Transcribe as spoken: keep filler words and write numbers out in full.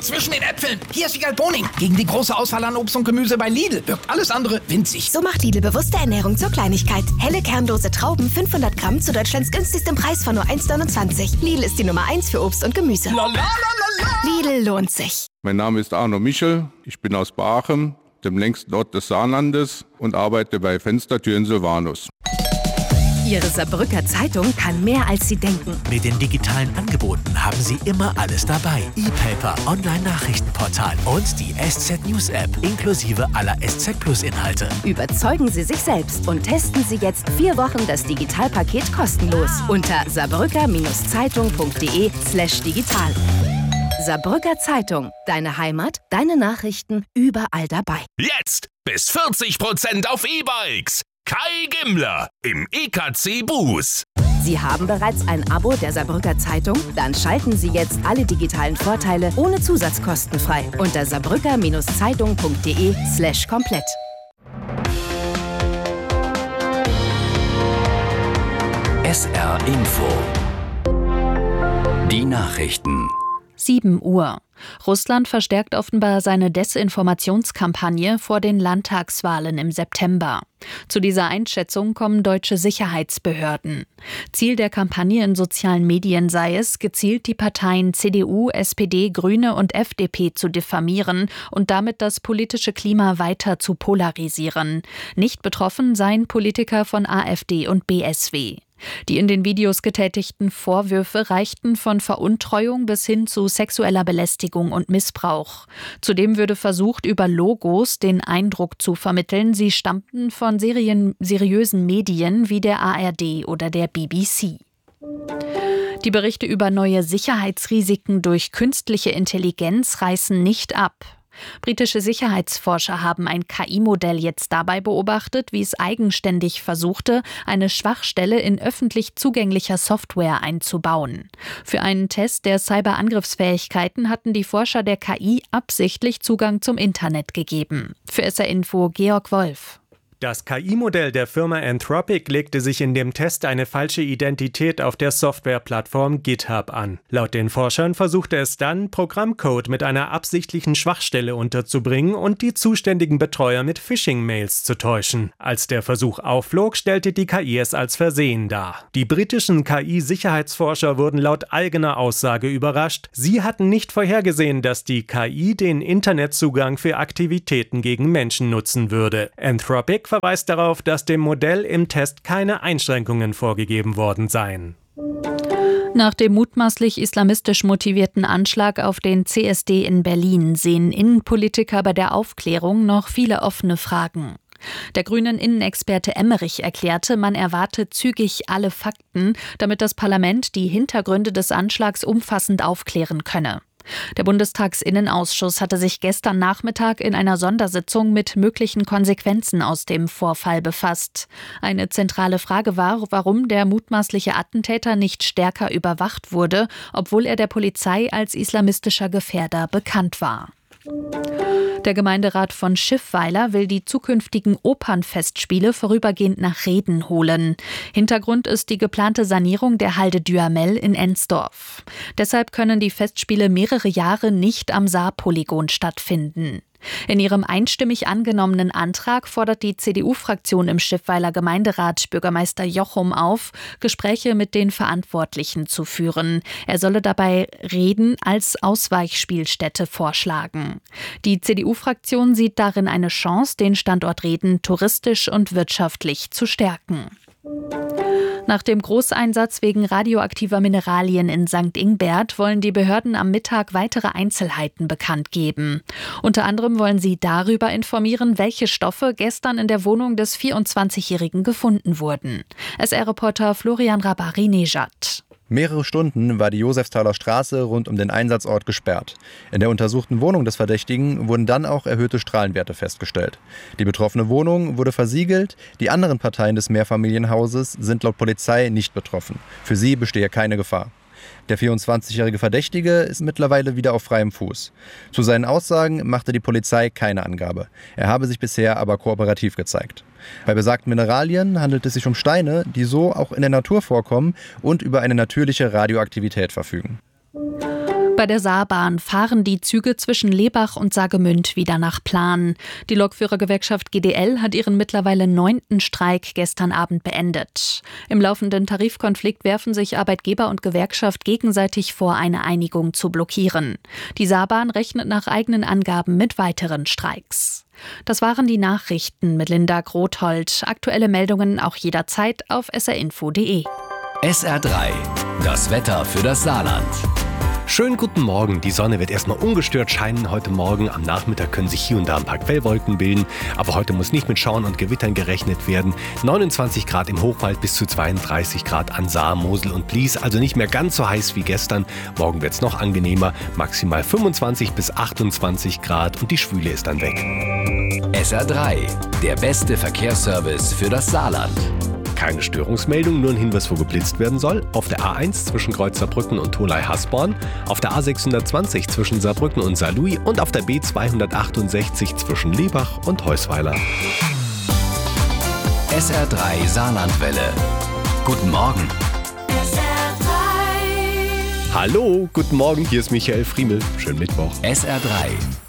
zwischen den Äpfeln. Hier ist Wiegald Boning. Gegen die große Auswahl an Obst und Gemüse bei Lidl wirkt alles andere winzig. So macht Lidl bewusste Ernährung zur Kleinigkeit. Helle kernlose Trauben, fünfhundert Gramm zu Deutschlands günstigstem Preis von nur eins Komma neunundzwanzig. Lidl ist die Nummer eins für Obst und Gemüse. La, la, la, la, la. Lidl lohnt sich. Mein Name ist Arno Michel. Ich bin aus Baachem, dem längsten Ort des Saarlandes, und arbeite bei Fenstertüren Silvanus. Ihre Saarbrücker Zeitung kann mehr, als Sie denken. Mit den digitalen Angeboten haben Sie immer alles dabei. E-Paper, Online-Nachrichtenportal und die S Z News App inklusive aller S Z Plus Inhalte. Überzeugen Sie sich selbst und testen Sie jetzt vier Wochen das Digitalpaket kostenlos unter saarbrücker-zeitung.de slash digital. Saarbrücker Zeitung. Deine Heimat, deine Nachrichten, überall dabei. Jetzt bis vierzig Prozent auf E-Bikes. Kai Gimmler im E K C Bus. Sie haben bereits ein Abo der Saarbrücker Zeitung? Dann schalten Sie jetzt alle digitalen Vorteile ohne Zusatzkosten frei unter saarbrücker-zeitung.de slash komplett. S R Info. Die Nachrichten. sieben Uhr. Russland verstärkt offenbar seine Desinformationskampagne vor den Landtagswahlen im September. Zu dieser Einschätzung kommen deutsche Sicherheitsbehörden. Ziel der Kampagne in sozialen Medien sei es, gezielt die Parteien C D U, S P D, Grüne und F D P zu diffamieren und damit das politische Klima weiter zu polarisieren. Nicht betroffen seien Politiker von A f D und B S W. Die in den Videos getätigten Vorwürfe reichten von Veruntreuung bis hin zu sexueller Belästigung und Missbrauch. Zudem würde versucht, über Logos den Eindruck zu vermitteln, sie stammten von serien, seriösen Medien wie der A R D oder der B B C. Die Berichte über neue Sicherheitsrisiken durch künstliche Intelligenz reißen nicht ab. Britische Sicherheitsforscher haben ein K I-Modell jetzt dabei beobachtet, wie es eigenständig versuchte, eine Schwachstelle in öffentlich zugänglicher Software einzubauen. Für einen Test der Cyberangriffsfähigkeiten hatten die Forscher der K I absichtlich Zugang zum Internet gegeben. Für S R Info Georg Wolf. Das K I-Modell der Firma Anthropic legte sich in dem Test eine falsche Identität auf der Softwareplattform GitHub an. Laut den Forschern versuchte es dann, Programmcode mit einer absichtlichen Schwachstelle unterzubringen und die zuständigen Betreuer mit Phishing-Mails zu täuschen. Als der Versuch aufflog, stellte die K I es als Versehen dar. Die britischen K I-Sicherheitsforscher wurden laut eigener Aussage überrascht. Sie hatten nicht vorhergesehen, dass die K I den Internetzugang für Aktivitäten gegen Menschen nutzen würde. Anthropic verweist darauf, dass dem Modell im Test keine Einschränkungen vorgegeben worden seien. Nach dem mutmaßlich islamistisch motivierten Anschlag auf den C S D in Berlin sehen Innenpolitiker bei der Aufklärung noch viele offene Fragen. Der grünen Innenexperte Emmerich erklärte, man erwarte zügig alle Fakten, damit das Parlament die Hintergründe des Anschlags umfassend aufklären könne. Der Bundestagsinnenausschuss hatte sich gestern Nachmittag in einer Sondersitzung mit möglichen Konsequenzen aus dem Vorfall befasst. Eine zentrale Frage war, warum der mutmaßliche Attentäter nicht stärker überwacht wurde, obwohl er der Polizei als islamistischer Gefährder bekannt war. Der Gemeinderat von Schiffweiler will die zukünftigen Opernfestspiele vorübergehend nach Reden holen. Hintergrund ist die geplante Sanierung der Halde Duhamel in Ensdorf. Deshalb können die Festspiele mehrere Jahre nicht am Saarpolygon stattfinden. In ihrem einstimmig angenommenen Antrag fordert die C D U-Fraktion im Schiffweiler Gemeinderat Bürgermeister Jochum auf, Gespräche mit den Verantwortlichen zu führen. Er solle dabei Reden als Ausweichspielstätte vorschlagen. Die C D U-Fraktion sieht darin eine Chance, den Standort Reden touristisch und wirtschaftlich zu stärken. Nach dem Großeinsatz wegen radioaktiver Mineralien in Sankt Ingbert wollen die Behörden am Mittag weitere Einzelheiten bekannt geben. Unter anderem wollen sie darüber informieren, welche Stoffe gestern in der Wohnung des vierundzwanzigjährigen gefunden wurden. S R-Reporter Florian Rabari-Nejad. Mehrere Stunden war die Josefsthaler Straße rund um den Einsatzort gesperrt. In der untersuchten Wohnung des Verdächtigen wurden dann auch erhöhte Strahlenwerte festgestellt. Die betroffene Wohnung wurde versiegelt. Die anderen Parteien des Mehrfamilienhauses sind laut Polizei nicht betroffen. Für sie bestehe keine Gefahr. Der vierundzwanzigjährige Verdächtige ist mittlerweile wieder auf freiem Fuß. Zu seinen Aussagen machte die Polizei keine Angabe. Er habe sich bisher aber kooperativ gezeigt. Bei besagten Mineralien handelt es sich um Steine, die so auch in der Natur vorkommen und über eine natürliche Radioaktivität verfügen. Bei Bei der Saarbahn fahren die Züge zwischen Lebach und Saargemünd wieder nach Plan. Die Lokführergewerkschaft G D L hat ihren mittlerweile neunten Streik gestern Abend beendet. Im laufenden Tarifkonflikt werfen sich Arbeitgeber und Gewerkschaft gegenseitig vor, eine Einigung zu blockieren. Die Saarbahn rechnet nach eigenen Angaben mit weiteren Streiks. Das waren die Nachrichten mit Linda Grothold. Aktuelle Meldungen auch jederzeit auf s r info punkt d e. S R drei, das Wetter für das Saarland. Schönen guten Morgen. Die Sonne wird erstmal ungestört scheinen heute Morgen. Am Nachmittag können sich hier und da ein paar Quellwolken bilden. Aber heute muss nicht mit Schauern und Gewittern gerechnet werden. neunundzwanzig Grad im Hochwald bis zu zweiunddreißig Grad an Saar, Mosel und Blies. Also nicht mehr ganz so heiß wie gestern. Morgen wird es noch angenehmer. Maximal fünfundzwanzig bis achtundzwanzig Grad und die Schwüle ist dann weg. S R drei, der beste Verkehrsservice für das Saarland. Keine Störungsmeldung, nur ein Hinweis, wo geblitzt werden soll. Auf der A eins zwischen Kreuz Saarbrücken und Tholey-Hasborn, auf der A sechshundertzwanzig zwischen Saarbrücken und Saarlouis und auf der B zweihundertachtundsechzig zwischen Lebach und Heusweiler. S R drei Saarlandwelle. Guten Morgen. S R drei. Hallo, guten Morgen, hier ist Michael Friemel. Schönen Mittwoch. S R drei.